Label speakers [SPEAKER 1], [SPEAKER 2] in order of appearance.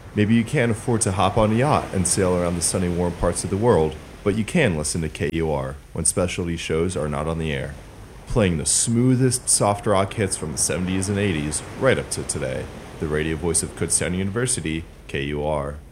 [SPEAKER 1] Maybe you can't afford to hop on a yacht and sail around the sunny, warm parts of the world, but you can listen to KUR when specialty shows are not on the air, playing the smoothest soft rock hits from the 70s and 80s right up to today. The radio voice of Kutztown University, KUR.